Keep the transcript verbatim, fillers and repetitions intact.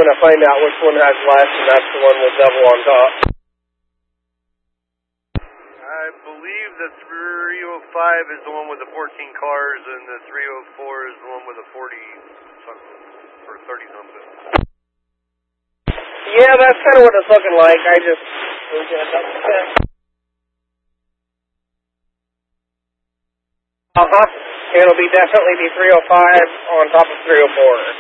going to find out which one has less, and that's the one we'll double on top. I believe the three oh five is the one with the fourteen cars, and the three oh four is the one with the forty something, or thirty something. Yeah, that's kind of what it's looking like. I just was going to double check. Uh-huh. It'll be definitely be three oh five on top of three oh four.